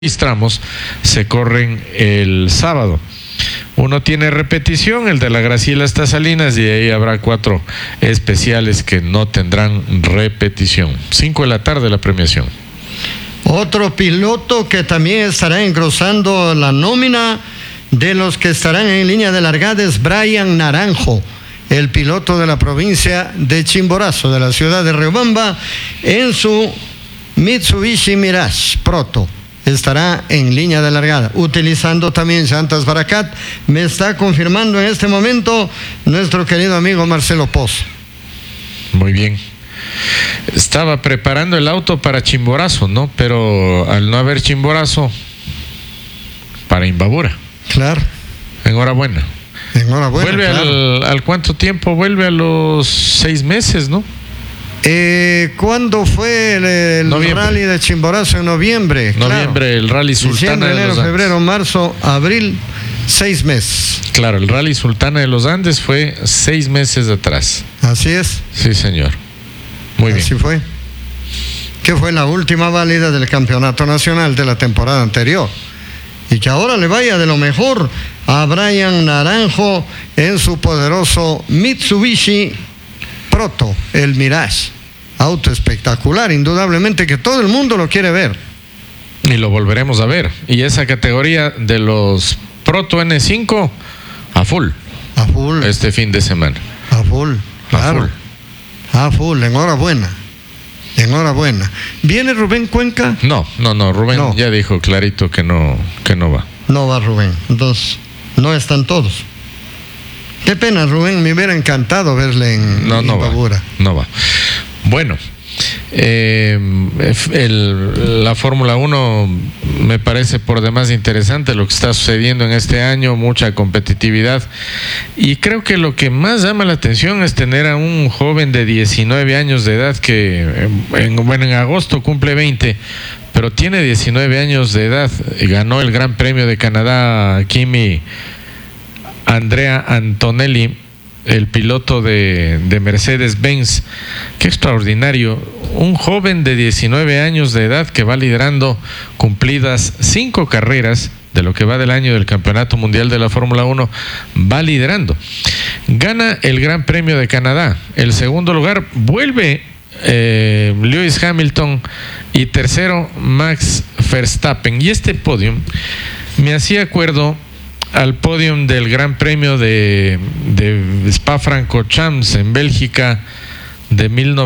tramos se corren el sábado. Uno tiene repetición, el de la Graciela hasta Salinas, y ahí habrá 4 especiales que no tendrán repetición. 5 de la tarde la premiación. Otro piloto que también estará engrosando la nómina de los que estarán en línea de largada es Brian Naranjo, el piloto de la provincia de Chimborazo, de la ciudad de Riobamba, en su Mitsubishi Mirage Proto. Estará en línea de largada, utilizando también llantas Baracat. Me está confirmando en este momento nuestro querido amigo Marcelo Pozo. Muy bien. Estaba preparando el auto para Chimborazo, ¿no? Pero al no haber Chimborazo, para Imbabura. Claro. Enhorabuena. Enhorabuena. Vuelve claro. ¿Al cuánto tiempo? Vuelve a los 6 meses, ¿no? ¿Cuándo fue el rally de Chimborazo? En noviembre. Noviembre, claro. El rally Sultana Diciembre, de enero, los Andes. febrero, marzo, abril, 6 meses. Claro, el rally Sultana de los Andes fue 6 meses atrás. Así es. Sí, señor. Muy bien. Así fue. Que fue la última válida del campeonato nacional de la temporada anterior. Y que ahora le vaya de lo mejor a Brian Naranjo en su poderoso Mitsubishi Proto, el Mirage. Auto espectacular, indudablemente que todo el mundo lo quiere ver. Y lo volveremos a ver. Y esa categoría de los Proto N5 a full. A full. Este fin de semana. A full, claro. A full, enhorabuena. Enhorabuena. ¿Viene Rubén Cuenca? No, Rubén no. Ya dijo clarito que no va. No va Rubén, entonces no están todos. Qué pena, Rubén, me hubiera encantado verle en Imbabura. No va. Bueno, la Fórmula 1 me parece por demás interesante lo que está sucediendo en este año, mucha competitividad, y creo que lo que más llama la atención es tener a un joven de 19 años de edad que en agosto cumple 20, pero tiene 19 años de edad. Ganó el Gran Premio de Canadá Kimi Andrea Antonelli, el piloto de Mercedes-Benz. Qué extraordinario, un joven de 19 años de edad que va liderando cumplidas 5 carreras de lo que va del año del Campeonato Mundial de la Fórmula 1, va liderando. Gana el Gran Premio de Canadá. El segundo lugar vuelve Lewis Hamilton y tercero Max Verstappen. Y este podium me hacía acuerdo al podium del Gran Premio de Spa-Francorchamps en Bélgica de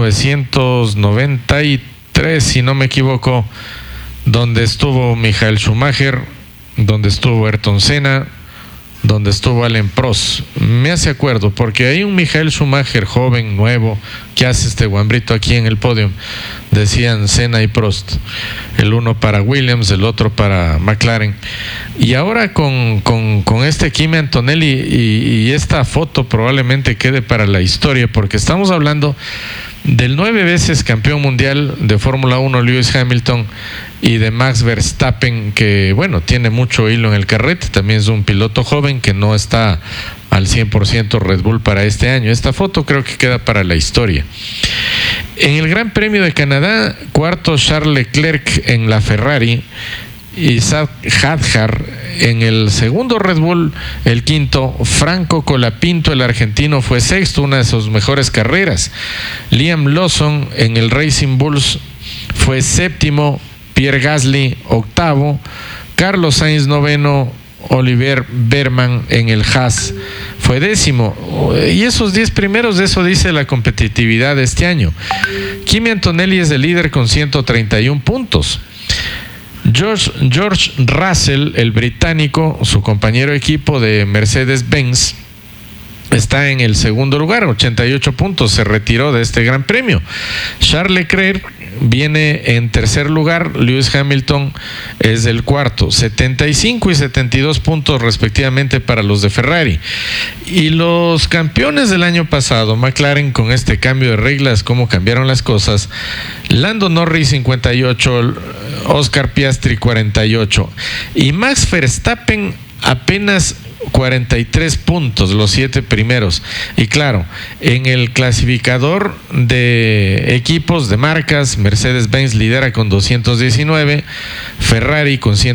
1993, si no me equivoco, donde estuvo Michael Schumacher, donde estuvo Ayrton Senna, donde estuvo Alain Prost. Me hace acuerdo porque hay un Michael Schumacher joven, nuevo, que hace este guambrito aquí en el podio. Decían Senna y Prost, el uno para Williams, el otro para McLaren. Y ahora con este Kimi Antonelli y esta foto probablemente quede para la historia, porque estamos hablando del 9 veces campeón mundial de Fórmula 1 Lewis Hamilton y de Max Verstappen, que bueno, tiene mucho hilo en el carrete. También es un piloto joven que no está al 100% Red Bull para este año. Esta foto creo que queda para la historia. En el Gran Premio de Canadá, cuarto Charles Leclerc en la Ferrari, Isaac Hadjar en el segundo Red Bull, el quinto Franco Colapinto, el argentino, fue sexto, una de sus mejores carreras. Liam Lawson en el Racing Bulls fue séptimo, Pierre Gasly octavo, Carlos Sainz noveno, Oliver Berman en el Haas fue décimo. Y esos 10 primeros, de eso dice la competitividad de este año. Kimi Antonelli es el líder con 131 puntos. George Russell, el británico, su compañero de equipo de Mercedes-Benz, está en el segundo lugar, 88 puntos, se retiró de este Gran Premio. Charles Leclerc viene en tercer lugar, Lewis Hamilton es el cuarto, 75 y 72 puntos respectivamente para los de Ferrari. Y los campeones del año pasado, McLaren, con este cambio de reglas, cómo cambiaron las cosas: Lando Norris 58, Oscar Piastri 48 y Max Verstappen apenas 43 puntos los 7 primeros. Y claro, en el clasificador de equipos de marcas, Mercedes-Benz lidera con 219, Ferrari con